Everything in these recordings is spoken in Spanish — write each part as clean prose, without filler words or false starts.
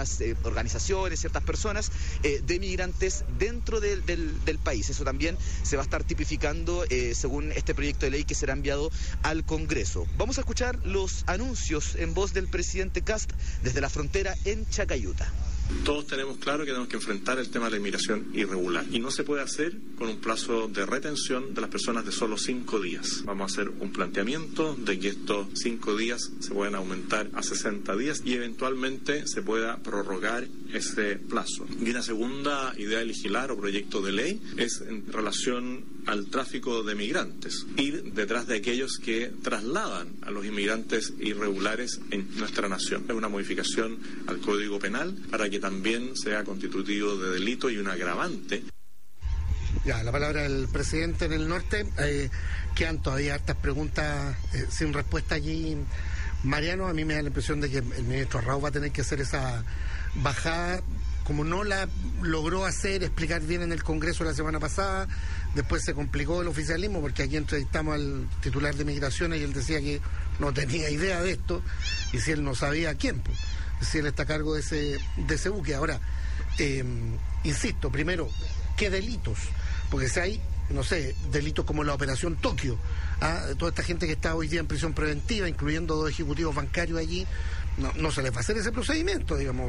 ciertas organizaciones, ciertas personas de migrantes dentro del país. Eso también se va a estar tipificando según este proyecto de ley que será enviado al Congreso. Vamos a escuchar los anuncios en voz del presidente Kast desde la frontera en Chacayuta. Todos tenemos claro que tenemos que enfrentar el tema de la inmigración irregular y no se puede hacer con un plazo de retención de las personas de solo 5 días. Vamos a hacer un planteamiento de que estos 5 días se pueden aumentar a 60 días y eventualmente se pueda prorrogar ese plazo. Y una segunda idea de legislar o proyecto de ley es en relación al tráfico de migrantes, ir detrás de aquellos que trasladan a los inmigrantes irregulares en nuestra nación. Es una modificación al Código Penal para que también sea constitutivo de delito y un agravante. Ya, la palabra del presidente en el norte. Quedan todavía hartas preguntas sin respuesta allí, Mariano. A mí me da la impresión de que el ministro Arrau va a tener que hacer esa bajada, como no la logró explicar bien en el Congreso la semana pasada. Después se complicó el oficialismo porque aquí entrevistamos al titular de Migraciones y él decía que no tenía idea de esto, y si él no sabía a quién, pues, si él está a cargo de ese buque. Ahora, insisto, primero, ¿qué delitos? Porque si hay, no sé, delitos como la Operación Tokio, toda esta gente que está hoy día en prisión preventiva, incluyendo 2 ejecutivos bancarios allí, no se les va a hacer ese procedimiento, digamos.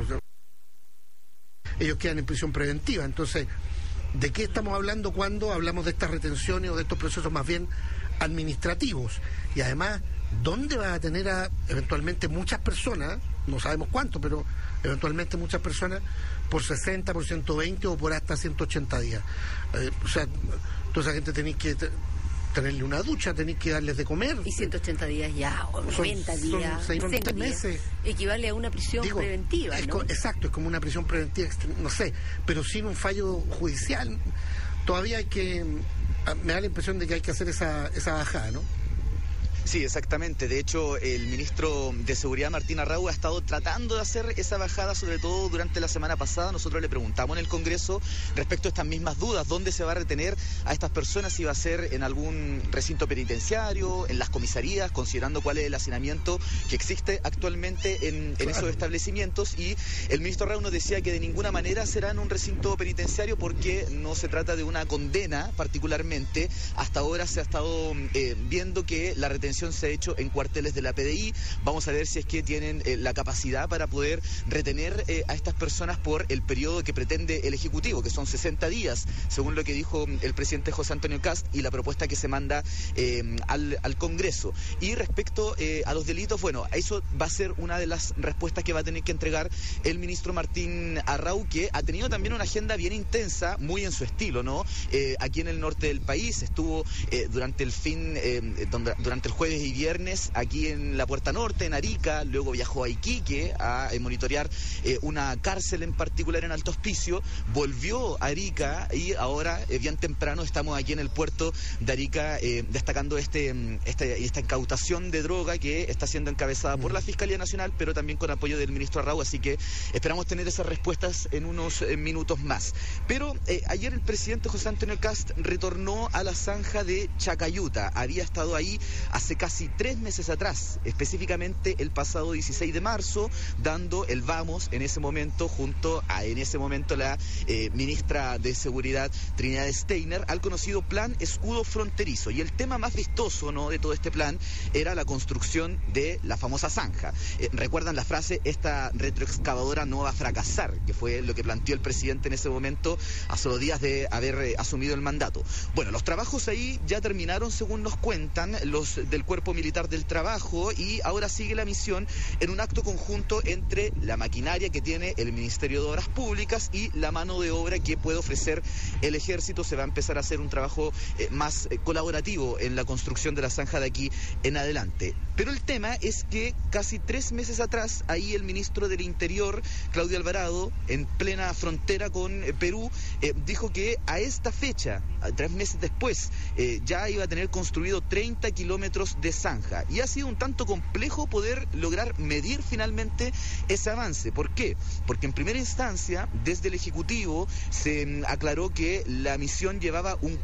Ellos quedan en prisión preventiva. Entonces, ¿de qué estamos hablando cuando hablamos de estas retenciones o de estos procesos más bien administrativos? Y además, ¿dónde va a tener eventualmente muchas personas, no sabemos cuánto, pero eventualmente muchas personas, por 60, por 120 o por hasta 180 días? O sea, toda esa gente tenéis que tenerle una ducha, tenéis que darles de comer. Y 180 días ya, o 90 días, son 6 meses. Equivale a una prisión preventiva, ¿no? Exacto, es como una prisión preventiva, no sé, pero sin un fallo judicial. Todavía me da la impresión de que hay que hacer esa bajada, ¿no? Sí, exactamente. De hecho, el ministro de Seguridad, Martín Arrau, ha estado tratando de hacer esa bajada, sobre todo durante la semana pasada. Nosotros le preguntamos en el Congreso respecto a estas mismas dudas, dónde se va a retener a estas personas, si va a ser en algún recinto penitenciario, en las comisarías, considerando cuál es el hacinamiento que existe actualmente en esos establecimientos. Y el ministro Arrau nos decía que de ninguna manera será en un recinto penitenciario porque no se trata de una condena particularmente. Hasta ahora se ha estado viendo que la retención se ha hecho en cuarteles de la PDI. Vamos a ver si es que tienen la capacidad para poder retener a estas personas por el periodo que pretende el Ejecutivo, que son 60 días, según lo que dijo el presidente José Antonio Kast y la propuesta que se manda al Congreso. Y respecto a los delitos, bueno, eso va a ser una de las respuestas que va a tener que entregar el ministro Martín Arrau, que ha tenido también una agenda bien intensa, muy en su estilo, ¿no? Aquí en el norte del país estuvo durante el durante el jueves y viernes aquí en la Puerta Norte, en Arica, luego viajó a Iquique a monitorear una cárcel en particular en Alto Hospicio, volvió a Arica y ahora bien temprano estamos aquí en el puerto de Arica destacando esta incautación de droga que está siendo encabezada por la Fiscalía Nacional, pero también con apoyo del ministro Arrau, así que esperamos tener esas respuestas en unos minutos más. Pero ayer el presidente José Antonio Kast retornó a la zanja de Chacayuta. Había estado ahí hace casi 3 meses atrás, específicamente el pasado 16 de marzo, dando el vamos en ese momento junto a la ministra de Seguridad Trinidad Steiner al conocido Plan Escudo Fronterizo. Y el tema más vistoso, ¿no?, de todo este plan era la construcción de la famosa zanja. ¿Recuerdan la frase, esta retroexcavadora no va a fracasar?, que fue lo que planteó el presidente en ese momento a solo días de haber asumido el mandato? Bueno, los trabajos ahí ya terminaron, según nos cuentan los del Cuerpo Militar del Trabajo, y ahora sigue la misión en un acto conjunto entre la maquinaria que tiene el Ministerio de Obras Públicas y la mano de obra que puede ofrecer el Ejército. Se va a empezar a hacer un trabajo más colaborativo en la construcción de la zanja de aquí en adelante. Pero el tema es que casi 3 meses atrás, ahí el ministro del Interior, Claudio Alvarado, en plena frontera con Perú, dijo que a esta fecha, 3 meses después, ya iba a tener construido 30 kilómetros de zanja. Y ha sido un tanto complejo poder lograr medir finalmente ese avance. ¿Por qué? Porque en primera instancia, desde el Ejecutivo, se aclaró que la misión llevaba un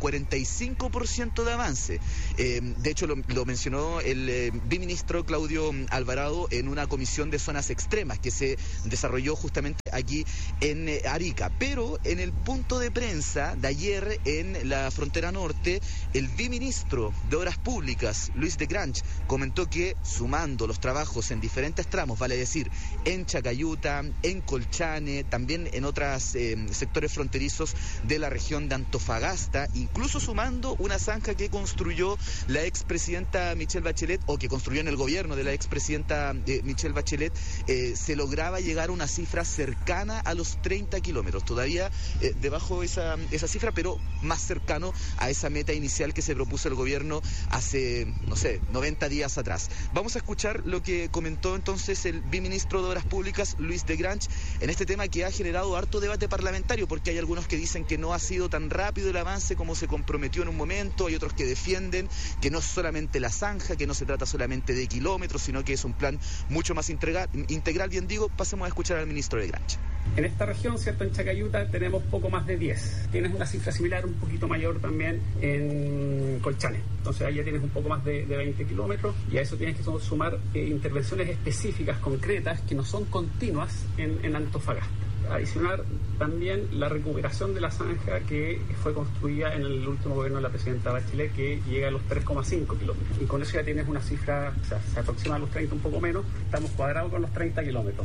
45% de avance. De hecho, lo mencionó el viceministro Claudio Alvarado en una comisión de zonas extremas que se desarrolló justamente aquí en Arica. Pero en el punto de prensa de ayer en la frontera norte, el viceministro de Obras Públicas, Luis de Grange, comentó que sumando los trabajos en diferentes tramos, vale decir, en Chacayuta, en Colchane, también en otros sectores fronterizos de la región de Antofagasta, incluso sumando una zanja que construyó la expresidenta Michelle Bachelet, o que construyó en el gobierno de la expresidenta Michelle Bachelet, se lograba llegar a una cifra cercana a los 30 kilómetros, todavía debajo esa cifra, pero más cercano a esa meta inicial que se propuso el gobierno hace, 90 días atrás. Vamos a escuchar lo que comentó entonces el viceministro de Obras Públicas, Luis de Grange, en este tema que ha generado harto debate parlamentario, porque hay algunos que dicen que no ha sido tan rápido el avance como se comprometió en un momento, hay otros que defienden que no es solamente la zanja, que no se trata solamente de kilómetros, sino que es un plan mucho más integral. Bien digo, pasemos a escuchar al ministro de Grange. En esta región, ¿cierto? En Chacayuta tenemos poco más de 10. Tienes una cifra similar, un poquito mayor también en Colchane. Entonces ahí ya tienes un poco más de 20 kilómetros y a eso tienes que sumar intervenciones específicas, concretas, que no son continuas en Antofagasta. Adicionar también la recuperación de la zanja que fue construida en el último gobierno de la presidenta Bachelet, que llega a los 3,5 kilómetros. Y con eso ya tienes una cifra, o sea, se aproxima a los 30, un poco menos. Estamos cuadrados con los 30 kilómetros.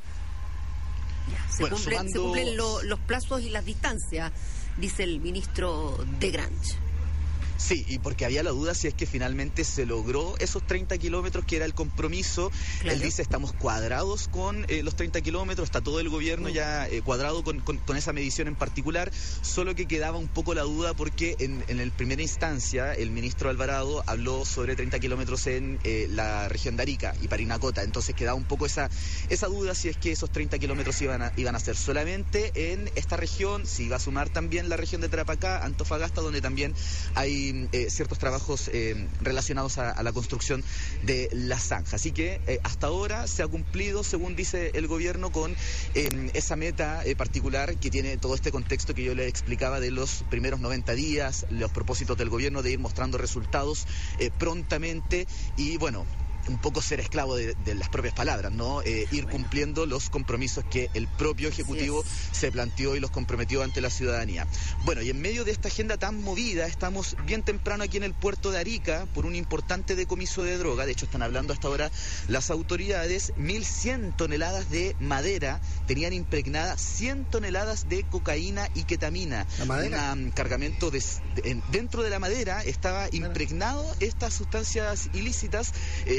Se cumplen los plazos y las distancias, dice el ministro de Grange. Sí, y porque había la duda si es que finalmente se logró esos 30 kilómetros, que era el compromiso. Claro. Él dice, estamos cuadrados con los 30 kilómetros, está todo el gobierno ya cuadrado con esa medición en particular, solo que quedaba un poco la duda porque en el primera instancia el ministro Alvarado habló sobre 30 kilómetros en la región de Arica y Parinacota, entonces quedaba un poco esa duda si es que esos 30 kilómetros iban a ser solamente en esta región, si iba a sumar también la región de Tarapacá, Antofagasta, donde también hay ciertos trabajos relacionados a la construcción de la zanja. Así que hasta ahora se ha cumplido, según dice el gobierno, con esa meta particular que tiene todo este contexto que yo le explicaba de los primeros 90 días, los propósitos del gobierno de ir mostrando resultados prontamente y, bueno, un poco ser esclavo de las propias palabras, ¿no? Ir cumpliendo los compromisos que el propio Ejecutivo se planteó y los comprometió ante la ciudadanía. Bueno, y en medio de esta agenda tan movida, estamos bien temprano aquí en el puerto de Arica por un importante decomiso de droga. De hecho, están hablando hasta ahora las autoridades. 1.100 toneladas de madera tenían impregnadas 100 toneladas de cocaína y ketamina. ¿La madera? Un cargamento dentro de la madera estaba impregnado estas sustancias ilícitas.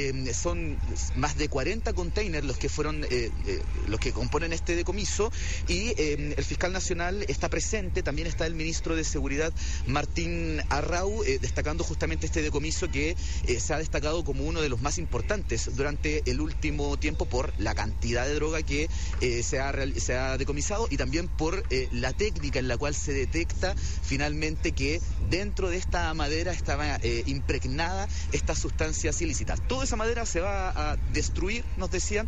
Son más de 40 containers los que fueron los que componen este decomiso y el fiscal nacional está presente, también está el ministro de Seguridad Martín Arrau destacando justamente este decomiso que se ha destacado como uno de los más importantes durante el último tiempo por la cantidad de droga que se ha decomisado y también por la técnica en la cual se detecta finalmente que dentro de esta madera estaba impregnada estas sustancias ilícitas. Toda esa madera se va a destruir, nos decían,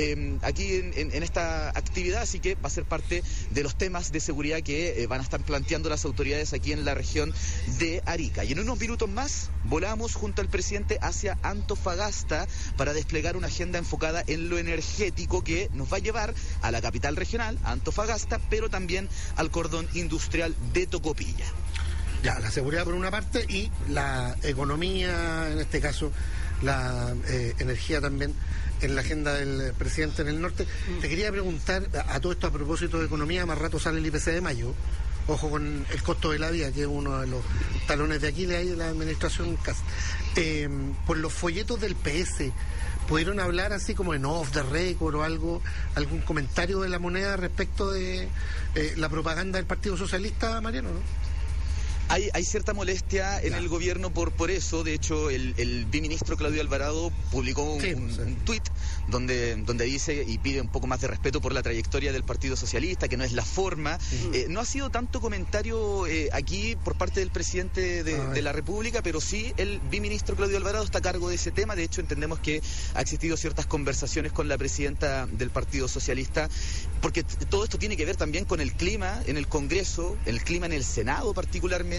aquí en esta actividad, así que va a ser parte de los temas de seguridad que van a estar planteando las autoridades aquí en la región de Arica. Y en unos minutos más volamos junto al presidente hacia Antofagasta para desplegar una agenda enfocada en lo energético que nos va a llevar a la capital regional, a Antofagasta, pero también al cordón industrial de Tocopilla. Ya, la seguridad por una parte y la economía, en este caso la energía también en la agenda del presidente en el norte. Te quería preguntar a todo esto a propósito de economía, más rato sale el IPC de mayo, ojo con el costo de la vida, que es uno de los talones de Aquiles ahí de la administración Kast. Por los folletos del PS, ¿pudieron hablar así como en off the record o algún comentario de La Moneda respecto de la propaganda del Partido Socialista, Mariano, no? Hay cierta molestia en el gobierno por eso. De hecho, el viceministro Claudio Alvarado publicó un tuit donde dice y pide un poco más de respeto por la trayectoria del Partido Socialista, que no es la forma. No ha sido tanto comentario aquí por parte del presidente de la República, pero sí el viceministro Claudio Alvarado está a cargo de ese tema. De hecho, entendemos que ha existido ciertas conversaciones con la presidenta del Partido Socialista, porque todo esto tiene que ver también con el clima en el Congreso, el clima en el Senado particularmente,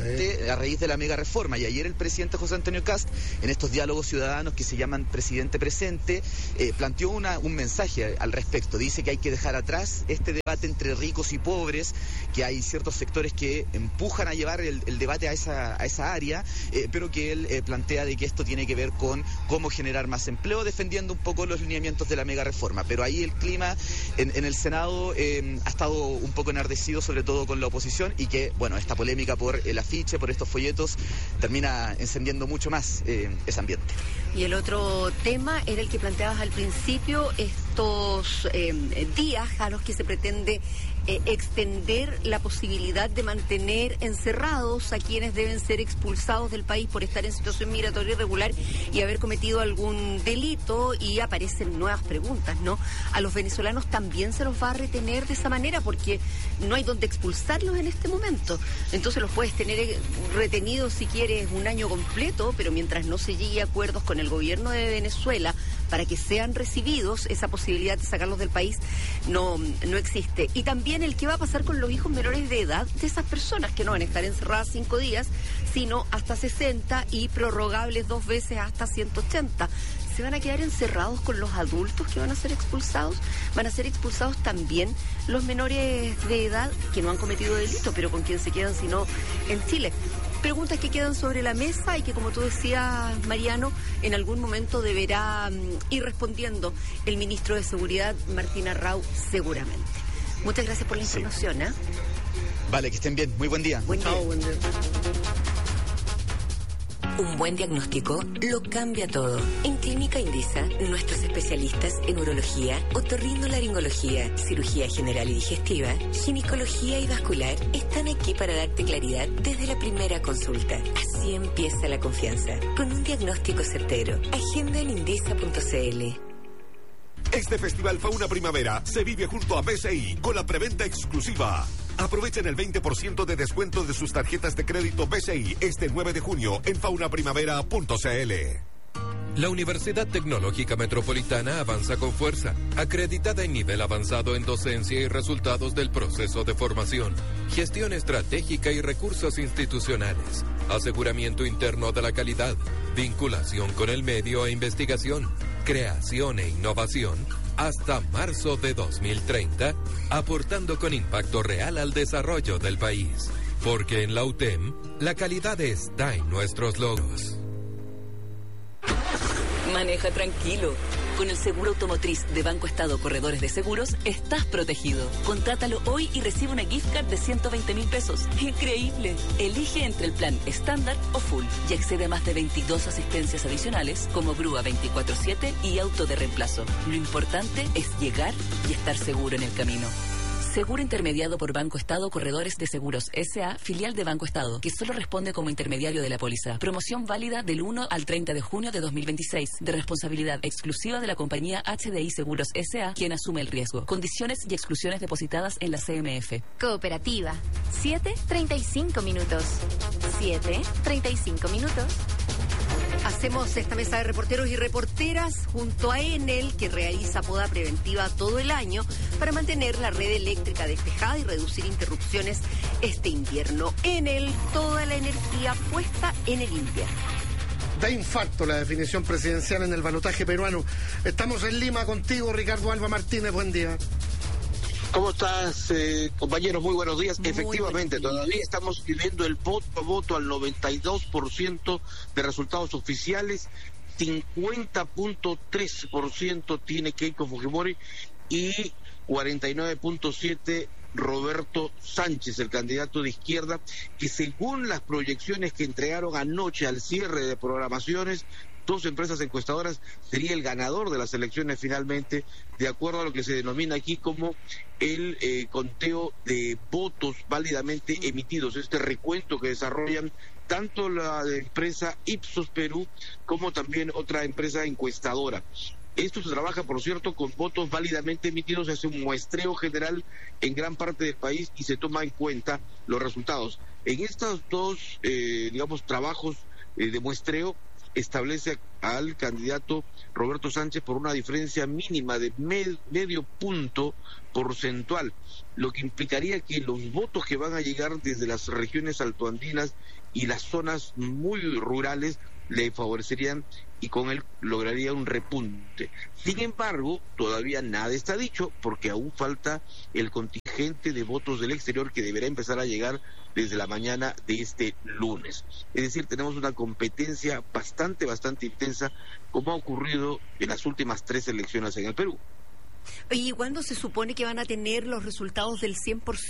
justamente a raíz de la mega reforma. Y ayer el presidente José Antonio Kast, en estos diálogos ciudadanos que se llaman Presidente Presente, planteó un mensaje al respecto. Dice que hay que dejar atrás este debate entre ricos y pobres, que hay ciertos sectores que empujan a llevar el debate a esa área, pero que él plantea de que esto tiene que ver con cómo generar más empleo, defendiendo un poco los lineamientos de la mega reforma. Pero ahí el clima en el Senado ha estado un poco enardecido, sobre todo con la oposición, y que, bueno, esta polémica por el afiche, por estos folletos, termina encendiendo mucho más ese ambiente. Y el otro tema era el que planteabas al principio, estos días a los que se pretende extender la posibilidad de mantener encerrados a quienes deben ser expulsados del país por estar en situación migratoria irregular y haber cometido algún delito, y aparecen nuevas preguntas, ¿no? A los venezolanos también se los va a retener de esa manera porque no hay donde expulsarlos en este momento. Entonces los puedes tener retenidos si quieres un año completo, pero mientras no se llegue a acuerdos con el gobierno de Venezuela para que sean recibidos, esa posibilidad de sacarlos del país no existe. Y también el qué va a pasar con los hijos menores de edad de esas personas que no van a estar encerradas 5 días, sino hasta 60 y prorrogables 2 veces hasta 180. ¿Se van a quedar encerrados con los adultos que van a ser expulsados? ¿Van a ser expulsados también los menores de edad que no han cometido delito, pero con quién se quedan si no en Chile? Preguntas que quedan sobre la mesa y que, como tú decías, Mariano, en algún momento deberá ir respondiendo el ministro de Seguridad, Martín Arrau, seguramente. Muchas gracias por la información. Vale, que estén bien. Muy buen día. Buen día. Chao, buen día. Un buen diagnóstico lo cambia todo. En Clínica Indisa, nuestros especialistas en urología, otorrinolaringología, cirugía general y digestiva, ginecología y vascular están aquí para darte claridad desde la primera consulta. Así empieza la confianza, con un diagnóstico certero. Agenda en indisa.cl. Este Festival Fauna Primavera se vive junto a BCI con la preventa exclusiva. Aprovechen el 20% de descuento de sus tarjetas de crédito BCI este 9 de junio en faunaprimavera.cl. La Universidad Tecnológica Metropolitana avanza con fuerza, acreditada en nivel avanzado en docencia y resultados del proceso de formación, gestión estratégica y recursos institucionales, aseguramiento interno de la calidad, vinculación con el medio e investigación, creación e innovación, hasta marzo de 2030, aportando con impacto real al desarrollo del país. Porque en la UTEM, la calidad está en nuestros logros. Maneja tranquilo. Con el seguro automotriz de Banco Estado Corredores de Seguros, estás protegido. Contrátalo hoy y recibe una gift card de 120.000 pesos. ¡Increíble! Elige entre el plan estándar o full y accede a más de 22 asistencias adicionales como grúa 24/7 y auto de reemplazo. Lo importante es llegar y estar seguro en el camino. Seguro intermediado por Banco Estado Corredores de Seguros S.A., filial de Banco Estado, que solo responde como intermediario de la póliza. Promoción válida del 1 al 30 de junio de 2026, de responsabilidad exclusiva de la compañía HDI Seguros S.A., quien asume el riesgo. Condiciones y exclusiones depositadas en la CMF. Cooperativa. 7:35 minutos. 7:35 minutos. Hacemos esta mesa de reporteros y reporteras junto a Enel, que realiza poda preventiva todo el año para mantener la red eléctrica despejada y reducir interrupciones este invierno. Enel, toda la energía puesta en el invierno. Da infarto la definición presidencial en el balotaje peruano. Estamos en Lima contigo, Ricardo Alba Martínez. Buen día. ¿Cómo estás, compañeros? Muy buenos días. Efectivamente, todavía estamos viviendo el voto a voto al 92% de resultados oficiales. 50.3% tiene Keiko Fujimori y 49.7% Roberto Sánchez, el candidato de izquierda, que según las proyecciones que entregaron anoche al cierre de programaciones, 2 empresas encuestadoras, sería el ganador de las elecciones finalmente, de acuerdo a lo que se denomina aquí como el conteo de votos válidamente emitidos, este recuento que desarrollan tanto la empresa Ipsos Perú como también otra empresa encuestadora. Esto se trabaja, por cierto, con votos válidamente emitidos, se hace un muestreo general en gran parte del país y se toma en cuenta los resultados. En estos dos, trabajos de muestreo, establece al candidato Roberto Sánchez por una diferencia mínima de medio punto porcentual, lo que implicaría que los votos que van a llegar desde las regiones altoandinas y las zonas muy rurales le favorecerían y con él lograría un repunte. Sin embargo, todavía nada está dicho porque aún falta el contingente de votos del exterior que deberá empezar a llegar desde la mañana de este lunes. Es decir, tenemos una competencia bastante intensa, como ha ocurrido en las últimas 3 elecciones en el Perú. ¿Y cuándo se supone que van a tener los resultados del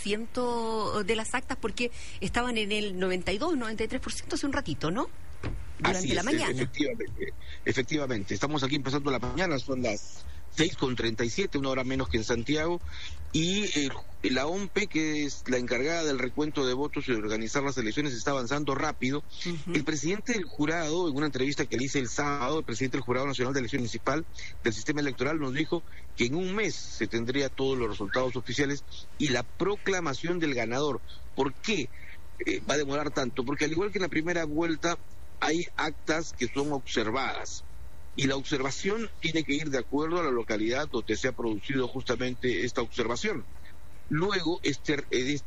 100% de las actas? Porque estaban en el 92, 93% hace un ratito, ¿no? Durante la mañana. Efectivamente. Estamos aquí empezando la mañana, son las 6:37, 1 hora menos que en Santiago, y la OMPE, que es la encargada del recuento de votos y de organizar las elecciones, está avanzando rápido. El presidente del jurado, en una entrevista que le hice el sábado, el presidente del Jurado Nacional de Elección Municipal del Sistema Electoral nos dijo que en un mes se tendría todos los resultados oficiales y la proclamación del ganador. ¿Por qué va a demorar tanto? Porque al igual que en la primera vuelta, hay actas que son observadas y la observación tiene que ir de acuerdo a la localidad donde se ha producido justamente esta observación. Luego este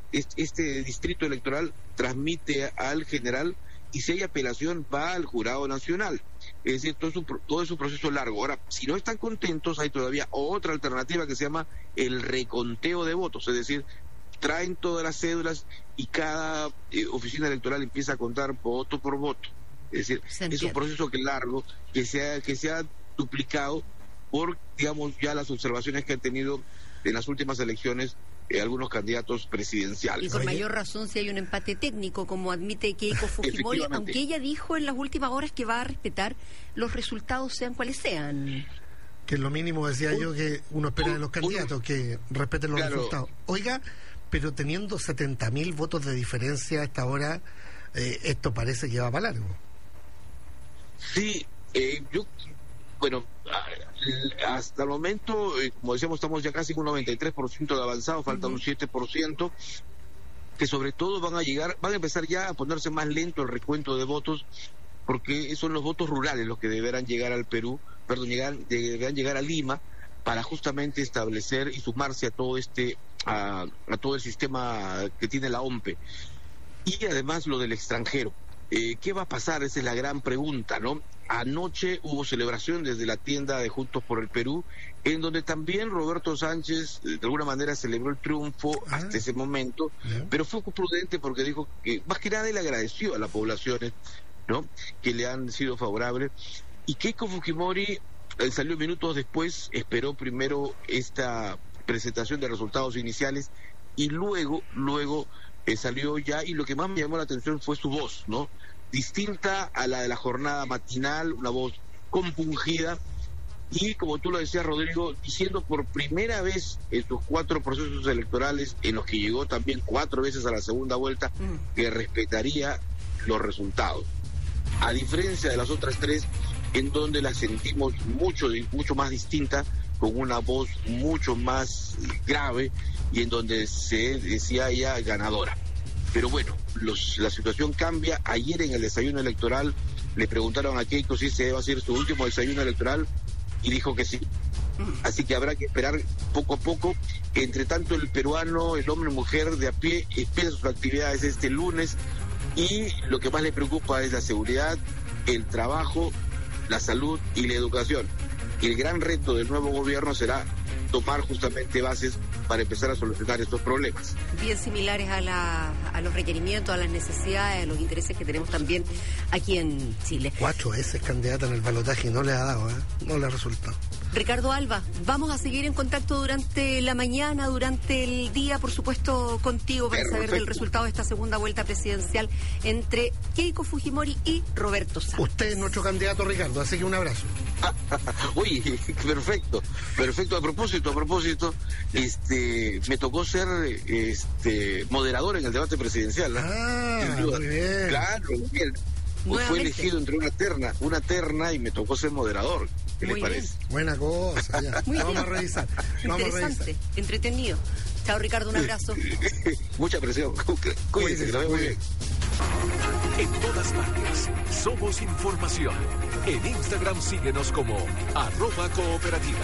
distrito electoral transmite al general y si hay apelación va al Jurado Nacional. Es decir, todo es un proceso largo. Ahora, si no están contentos, hay todavía otra alternativa que se llama el reconteo de votos, es decir, traen todas las cédulas y cada oficina electoral empieza a contar voto por voto. Es decir, es un proceso largo que se ha duplicado por, digamos, ya las observaciones que han tenido en las últimas elecciones algunos candidatos presidenciales. Y con mayor razón si hay un empate técnico, como admite Keiko Fujimori, aunque ella dijo en las últimas horas que va a respetar los resultados sean cuales sean. Que es lo mínimo, decía yo, que uno espera de los candidatos, que respeten los resultados. Oiga, pero teniendo 70.000 votos de diferencia a esta hora, esto parece que va para largo. Sí, hasta el momento, como decíamos, estamos ya casi con un 93% de avanzado, falta un 7%, que sobre todo van a empezar ya a ponerse más lento el recuento de votos, porque son los votos rurales los que deberán llegar al Perú, deberán llegar a Lima, para justamente establecer y sumarse a todo a todo el sistema que tiene la OMPE. Y además lo del extranjero. ¿Qué va a pasar? Esa es la gran pregunta, ¿no? Anoche hubo celebración desde la tienda de Juntos por el Perú, en donde también Roberto Sánchez de alguna manera celebró el triunfo hasta ese momento, pero fue prudente porque dijo que más que nada él agradeció a las poblaciones, ¿no?, que le han sido favorables. Y Keiko Fujimori salió minutos después, esperó primero esta presentación de resultados iniciales y luego salió ya, y lo que más me llamó la atención fue su voz, ¿no? Distinta a la de la jornada matinal, una voz compungida, y como tú lo decías, Rodrigo, diciendo por primera vez estos 4 procesos electorales en los que llegó también 4 veces a la segunda vuelta, que respetaría los resultados. A diferencia de las otras 3, en donde la sentimos mucho más distinta, con una voz mucho más grave y en donde se decía ella ganadora. Pero bueno, la situación cambia. Ayer en el desayuno electoral le preguntaron a Keiko si ese va a ser su último desayuno electoral y dijo que sí. Así que habrá que esperar poco a poco. Entre tanto, el peruano, el hombre y mujer de a pie, empieza sus actividades este lunes y lo que más le preocupa es la seguridad, el trabajo, la salud y la educación. Y el gran reto del nuevo gobierno será tomar justamente bases para empezar a solucionar estos problemas. Bien similares a los requerimientos, a las necesidades, a los intereses que tenemos también aquí en Chile. 4 veces candidata en el balotaje y no le ha dado, no le ha resultado. Ricardo Alba, vamos a seguir en contacto durante la mañana, durante el día, por supuesto, contigo para saber del resultado de esta segunda vuelta presidencial entre Keiko Fujimori y Roberto Sánchez. Usted es nuestro candidato, Ricardo, así que un abrazo. Uy, perfecto. A propósito, me tocó ser moderador en el debate presidencial, ¿no? Muy bien. Claro, bien. Fue elegido entre una terna y me tocó ser moderador. ¿Qué les parece? Buena cosa, ya. Vamos a revisar. Interesante, entretenido. Chao, Ricardo, un abrazo. Mucha presión. Cuídense, que lo veo muy bien. En todas partes, somos información. En Instagram síguenos como @cooperativa.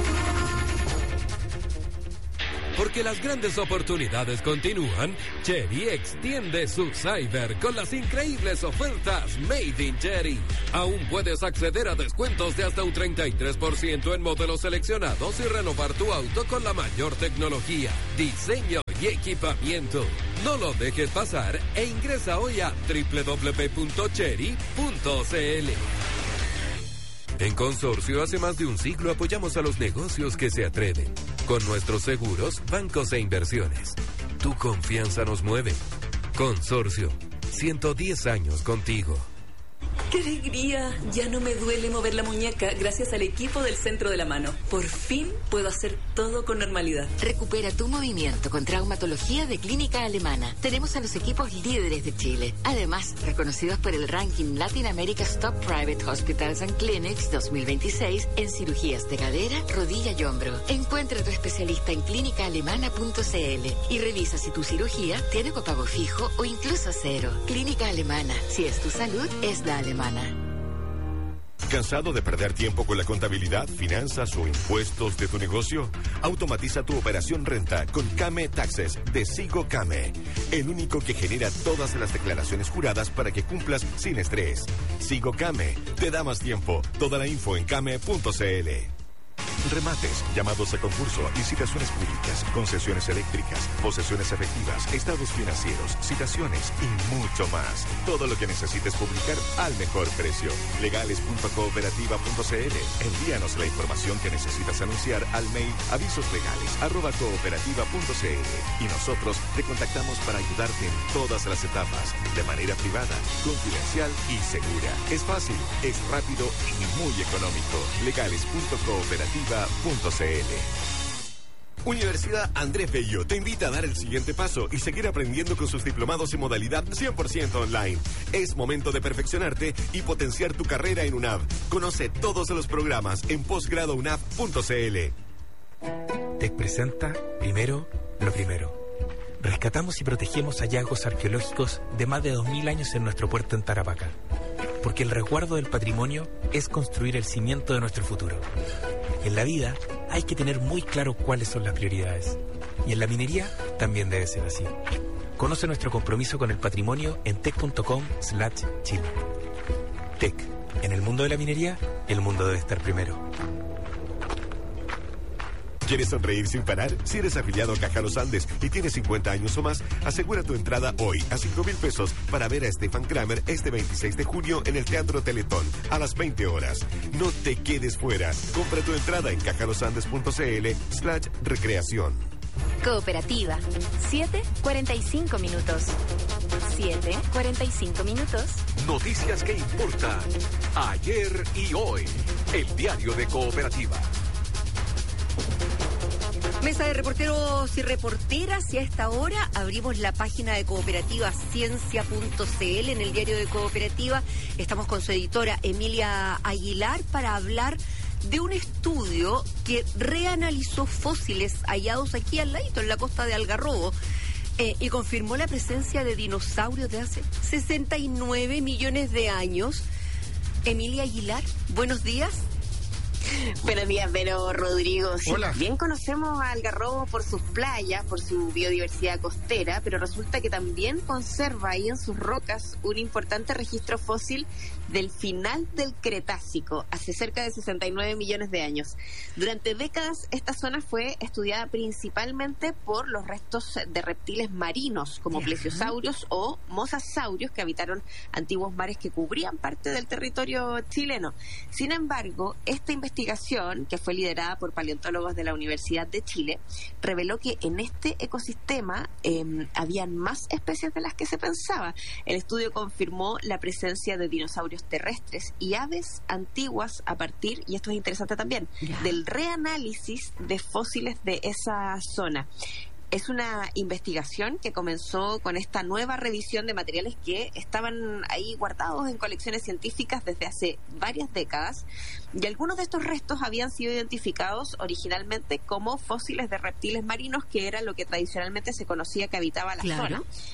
Porque las grandes oportunidades continúan, Chery extiende su Cyber con las increíbles ofertas Made in Chery. Aún puedes acceder a descuentos de hasta un 33% en modelos seleccionados y renovar tu auto con la mayor tecnología, diseño y equipamiento. No lo dejes pasar e ingresa hoy a www.chery.cl. En Consorcio, hace más de un siglo apoyamos a los negocios que se atreven. Con nuestros seguros, bancos e inversiones. Tu confianza nos mueve. Consorcio, 110 años contigo. ¡Qué alegría! Ya no me duele mover la muñeca gracias al equipo del Centro de la Mano. Por fin puedo hacer todo con normalidad. Recupera tu movimiento con traumatología de Clínica Alemana. Tenemos a los equipos líderes de Chile. Además, reconocidos por el ranking Latin America's Top Private Hospitals and Clinics 2026 en cirugías de cadera, rodilla y hombro. Encuentra a tu especialista en clínicaalemana.cl y revisa si tu cirugía tiene copago fijo o incluso cero. Clínica Alemana. Si es tu salud, es la alemana. ¿Cansado de perder tiempo con la contabilidad, finanzas o impuestos de tu negocio? Automatiza tu operación renta con Kame Taxes de Sigo Kame, el único que genera todas las declaraciones juradas para que cumplas sin estrés. Sigo Kame te da más tiempo. Toda la info en kame.cl. Remates, llamados a concurso, licitaciones públicas, concesiones eléctricas, posesiones efectivas, estados financieros, citaciones y mucho más. Todo lo que necesites publicar al mejor precio. Legales.cooperativa.cl. Envíanos la información que necesitas anunciar al mail avisoslegales@cooperativa.cl y nosotros te contactamos para ayudarte en todas las etapas, de manera privada, confidencial y segura. Es fácil, es rápido y muy económico. Legales.cooperativa.cl. Universidad Andrés Bello te invita a dar el siguiente paso y seguir aprendiendo con sus diplomados en modalidad 100% online. Es momento de perfeccionarte y potenciar tu carrera en UNAV. Conoce todos los programas en posgradounab.cl. TEC presenta Primero lo Primero. Rescatamos y protegemos hallazgos arqueológicos de más de 2000 años en nuestro puerto en Tarapacá. Porque el resguardo del patrimonio es construir el cimiento de nuestro futuro. En la vida hay que tener muy claro cuáles son las prioridades. Y en la minería también debe ser así. Conoce nuestro compromiso con el patrimonio en tec.com/Chile. TEC. En el mundo de la minería, el mundo debe estar primero. ¿Quieres sonreír sin parar? Si eres afiliado a Caja Los Andes y tienes 50 años o más, asegura tu entrada hoy a 5,000 pesos para ver a Stefan Kramer este 26 de junio en el Teatro Teletón a las 20 horas. No te quedes fuera. Compra tu entrada en cajalosandes.cl/recreación. Cooperativa. 7:45 minutos. 7:45 minutos. Noticias que importan. Ayer y hoy. El diario de Cooperativa. Mesa de reporteros y reporteras, y a esta hora abrimos la página de Cooperativa Ciencia.cl en el diario de Cooperativa. Estamos con su editora Emilia Aguilar para hablar de un estudio que reanalizó fósiles hallados aquí al ladito, en la costa de Algarrobo, y confirmó la presencia de dinosaurios de hace 69 millones de años. Emilia Aguilar, buenos días. Buenos días, Vero, Rodrigo. Sí, hola. Bien conocemos a Algarrobo por sus playas, por su biodiversidad costera, pero resulta que también conserva ahí en sus rocas un importante registro fósil del final del Cretácico, hace cerca de 69 millones de años. Durante décadas, esta zona fue estudiada principalmente por los restos de reptiles marinos, como plesiosaurios o mosasaurios, que habitaron antiguos mares que cubrían parte del territorio chileno. Sin embargo, esta investigación, que fue liderada por paleontólogos de la Universidad de Chile, reveló que en este ecosistema habían más especies de las que se pensaba. El estudio confirmó la presencia de dinosaurios terrestres y aves antiguas a partir, y esto es interesante también, del reanálisis de fósiles de esa zona. Es una investigación que comenzó con esta nueva revisión de materiales que estaban ahí guardados en colecciones científicas desde hace varias décadas, y algunos de estos restos habían sido identificados originalmente como fósiles de reptiles marinos, que era lo que tradicionalmente se conocía que habitaba la zona.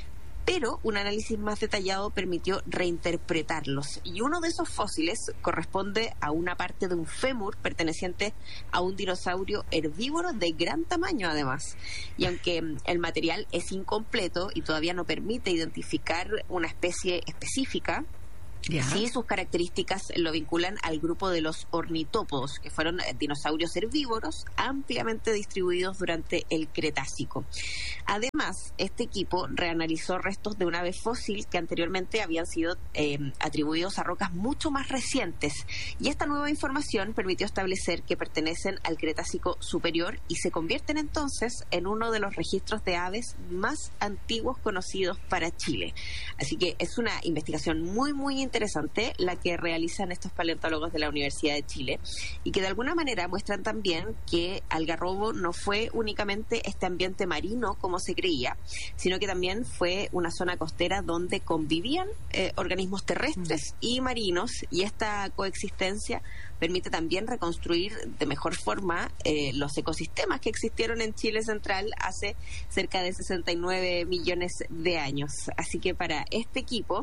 pero un análisis más detallado permitió reinterpretarlos. Y uno de esos fósiles corresponde a una parte de un fémur perteneciente a un dinosaurio herbívoro de gran tamaño, además. Y aunque el material es incompleto y todavía no permite identificar una especie específica, sí, sus características lo vinculan al grupo de los ornitópodos, que fueron dinosaurios herbívoros ampliamente distribuidos durante el Cretácico. Además, este equipo reanalizó restos de un ave fósil que anteriormente habían sido atribuidos a rocas mucho más recientes, y esta nueva información permitió establecer que pertenecen al Cretácico superior y se convierten entonces en uno de los registros de aves más antiguos conocidos para Chile. Así que es una investigación muy interesante la que realizan estos paleontólogos de la Universidad de Chile, y que de alguna manera muestran también que Algarrobo no fue únicamente este ambiente marino como se creía, sino que también fue una zona costera donde convivían organismos terrestres y marinos, y esta coexistencia permite también reconstruir de mejor forma los ecosistemas que existieron en Chile central hace cerca de 69 millones de años. Así que para este equipo,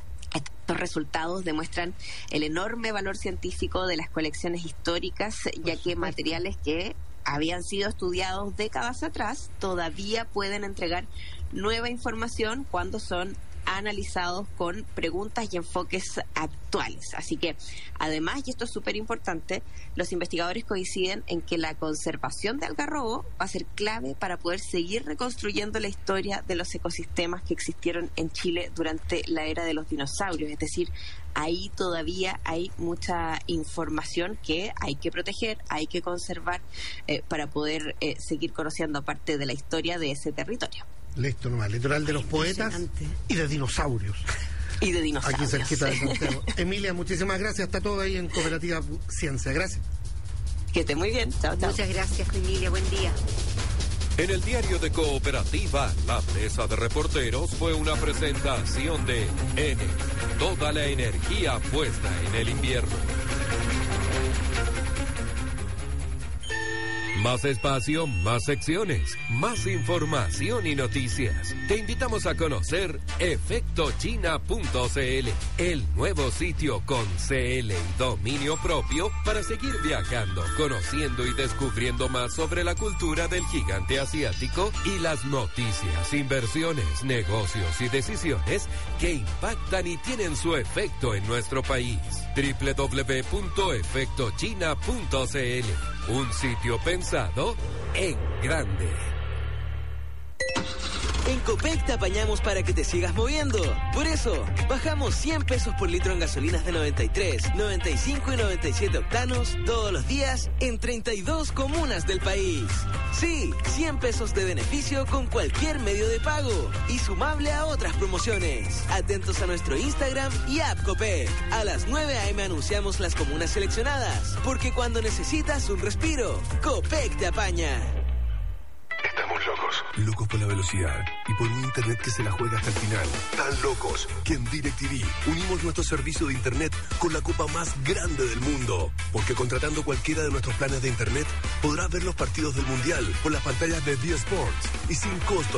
estos resultados demuestran el enorme valor científico de las colecciones históricas, ya que materiales que habían sido estudiados décadas atrás todavía pueden entregar nueva información cuando son analizados con preguntas y enfoques actuales. Así que, además, y esto es súper importante, los investigadores coinciden en que la conservación de Algarrobo va a ser clave para poder seguir reconstruyendo la historia de los ecosistemas que existieron en Chile durante la era de los dinosaurios. Es decir, ahí todavía hay mucha información que hay que proteger, hay que conservar para poder seguir conociendo parte de la historia de ese territorio. Listo nomás, litoral de los poetas y de dinosaurios. Y de dinosaurios. Aquí cerquita de Santiago. Emilia, muchísimas gracias. Está todo ahí en Cooperativa Ciencia. Gracias. Que esté muy bien. Chao, chao. Muchas gracias, Emilia. Buen día. En el diario de Cooperativa, la mesa de reporteros fue una presentación de N. Toda la energía puesta en el invierno. Más espacio, más secciones, más información y noticias. Te invitamos a conocer efectochina.cl, el nuevo sitio con CL y dominio propio para seguir viajando, conociendo y descubriendo más sobre la cultura del gigante asiático y las noticias, inversiones, negocios y decisiones que impactan y tienen su efecto en nuestro país. www.efectochina.cl, un sitio pensado en grande. En Copec te apañamos para que te sigas moviendo. Por eso, bajamos 100 pesos por litro en gasolinas de 93, 95 y 97 octanos todos los días en 32 comunas del país. Sí, 100 pesos de beneficio con cualquier medio de pago y sumable a otras promociones. Atentos a nuestro Instagram y app Copec. A las 9 a.m. anunciamos las comunas seleccionadas, porque cuando necesitas un respiro, Copec te apaña. Estamos locos por la velocidad y por un internet que se la juega hasta el final. Tan locos que en DirecTV unimos nuestro servicio de internet con la copa más grande del mundo. Porque contratando cualquiera de nuestros planes de internet podrás ver los partidos del Mundial por las pantallas de D Sports y sin costo